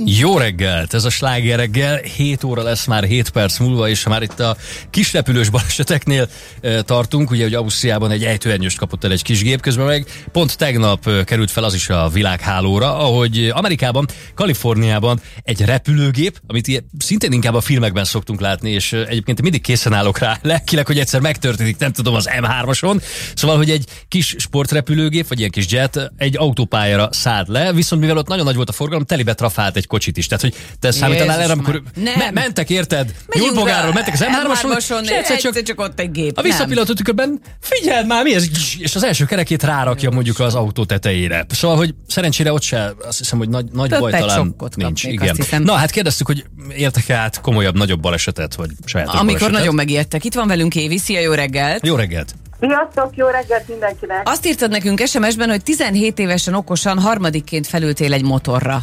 Jó reggelt! Ez a Sláger reggel, 7 óra lesz már 7 perc múlva, és ha már itt a kisrepülős baleseteknél tartunk, ugye, hogy Ausztriában egy ejtőernyőst kapott el egy kis gép, közben meg pont tegnap került fel az is a világhálóra, ahogy Amerikában, Kaliforniában egy repülőgép, amit szintén inkább a filmekben szoktunk látni, és egyébként mindig készen állok rá lelkileg, hogy egyszer megtörténik, nem tudom, az M3-oson. Szóval, hogy egy kis sportrepülőgép, vagy ilyen kis jet egy autópályára szállt le, viszont mivel ott nagyon nagy volt a forgalom, telibe trafált egy kocsit is. Tehát, hogy te számítanál erre, amikor mentek, érted? Nyúlbogáról mentek az M3-ason, és egyszer csak ott egy gép. A visszapillantó tükörben figyeld már, mi ez? És az első kerekét rárakja mondjuk az autó tetejére. Szóval, hogy szerencsére ott se, azt hiszem, hogy nagy baj talán nincs. Igen. Na, hát kérdeztük, hogy értek át komolyabb, nagyobb balesetet, vagy sajátos amikor balesetet. Nagyon megijedtek. Itt van velünk Évi, szia, jó reggelt! Jó reggelt! Sziasztok, jó reggelt mindenkinek! Azt írtad nekünk SMS-ben, hogy 17 évesen okosan harmadikként felültél egy motorra.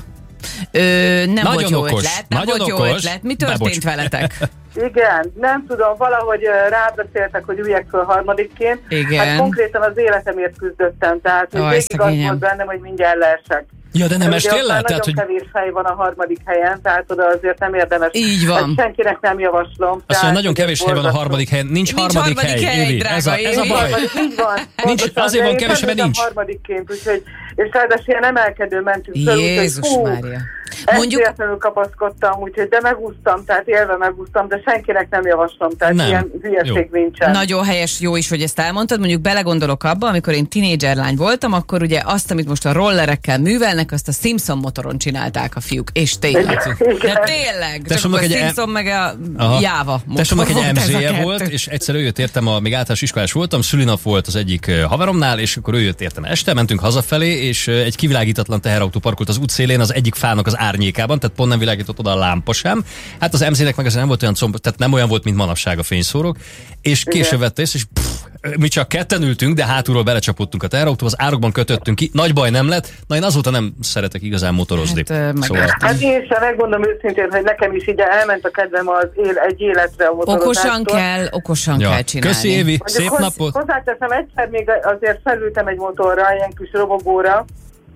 Nem nagyon volt jó okos, ötlet, nem volt jó ötlet. Mi történt veletek? Igen, nem tudom, valahogy rábeszéltek, hogy üljek föl harmadikként. Igen. Hát konkrétan az életemért küzdöttem, tehát hogy végig az volt bennem, hogy mindjárt leesek. Ja, de nem estél le? Nagyon kevés hely van a harmadik helyen, tehát oda azért nem érdemes. Így van. Ezt senkinek nem javaslom. Azt mondja, nagyon kevés hely van a harmadik helyen. Nincs harmadik hely, Évi. Ez a baj. Így van. Nincs, azért van kevés, mert nincs. Harmadikként, úgyhogy, és ráadásul ilyen emelkedő mentünk föl, Jézus Mária. Mondjuk kapaszkodtam, úgyhogy de megúsztam, tehát élve megúsztam, de senkinek nem javaslom, tehát nem. Ilyen hülyeség nincsen. Nagyon helyes, jó is, hogy ezt elmondtad. Mondjuk belegondolok abba, amikor én tinédzser lány voltam, akkor ugye azt, amit most a rollerekkel művelnek, azt a Simpson motoron csinálták a fiúk. És tényleg. De tényleg. Csak a Simpson meg a Java motor. Tesomnak egy MZ-je volt, és egyszer ő jött értem, még általános iskolás voltam, szülinap volt az egyik haveromnál, és akkor ő jött értem este, mentünk hazafelé, és egy kivilágítatlan teherautó parkolt az útszélén, az egyik fának az árnyékában, tehát pont nem világított oda a lámpa sem. Hát az MZ-nek meg azért nem volt olyan tehát nem olyan volt, mint manapság a fényszórók, és később vette észre, és mi csak ketten ültünk, de hátulról belecsapottunk a teherautóba, az árokban kötöttünk ki, nagy baj nem lett. Na, én azóta nem szeretek igazán motorozni. Hát én sem, megmondom őszintén, hogy nekem is így elment a kedvem egy életre a motorozástól. Okosan kell csinálni. Köszi, Évi, szép napot! Hozzáteszem, egyszer még azért felültem egy motorra, ilyen kis robogóra,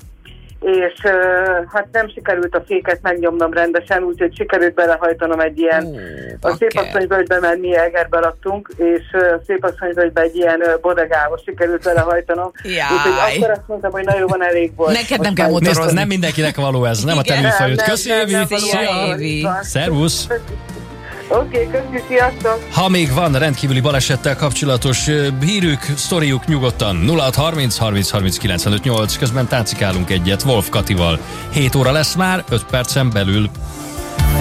és hát nem sikerült a féket megnyomnom rendesen, úgyhogy sikerült belehajtanom egy ilyen, a Szépasszonyvölgybe, mert mi Egerbe laktunk, és Szépasszonyvölgybe egy ilyen bodegába sikerült belehajtanom. Úgyhogy akkor azt mondtam, hogy nagyon van, elég volt. Neked nem kell motorozni. Nem mindenkinek való ez, nem a te műfajod. Köszi, Évi! Szervusz! Oké, köszönjük, sziasztok! Ha még van rendkívüli balesettel kapcsolatos hírük, sztoriuk, nyugodtan 0630 30 30 95 8, közben táncikálunk egyet Wolf Katival. 7 óra lesz már, 5 percen belül.